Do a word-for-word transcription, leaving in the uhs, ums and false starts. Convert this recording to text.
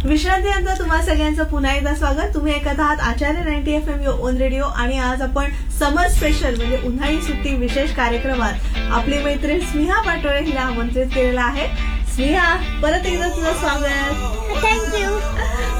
विश्रांतीनंतर तुम्हा सगळ्यांचं पुन्हा एकदा स्वागत. तुम्ही ऐकत आहात आचार्य ninety F M on radio आणि आज आपण समर स्पेशल म्हणजे उन्हाळी सुट्टी विशेष कार्यक्रमात आपली मैत्रीण स्नेहा पाटोळे हिला आमंत्रित केलेला आहे. स्नेहा, परत एकदा तुझं स्वागत. थँक्यू.